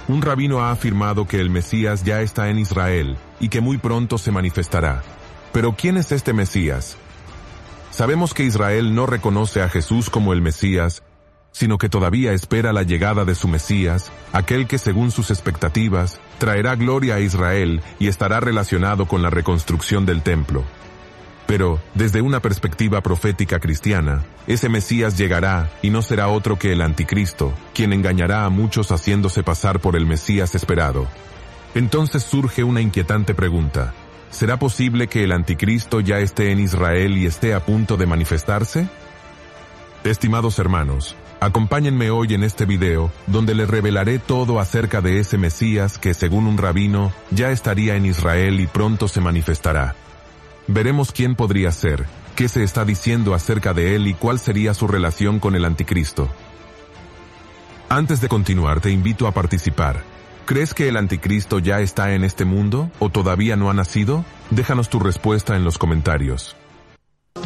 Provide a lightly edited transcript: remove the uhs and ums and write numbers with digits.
Un rabino ha afirmado que el Mesías ya está en Israel y que muy pronto se manifestará. Pero ¿quién es este Mesías? Sabemos que Israel no reconoce a Jesús como el Mesías, sino que todavía espera la llegada de su Mesías, aquel que según sus expectativas, traerá gloria a Israel y estará relacionado con la reconstrucción del templo. Pero, desde una perspectiva profética cristiana, ese Mesías llegará y no será otro que el Anticristo, quien engañará a muchos haciéndose pasar por el Mesías esperado. Entonces surge una inquietante pregunta. ¿Será posible que el Anticristo ya esté en Israel y esté a punto de manifestarse? Estimados hermanos, acompáñenme hoy en este video, donde les revelaré todo acerca de ese Mesías que, según un rabino, ya estaría en Israel y pronto se manifestará. Veremos quién podría ser, qué se está diciendo acerca de él y cuál sería su relación con el Anticristo. Antes de continuar, te invito a participar. ¿Crees que el Anticristo ya está en este mundo o todavía no ha nacido? Déjanos tu respuesta en los comentarios.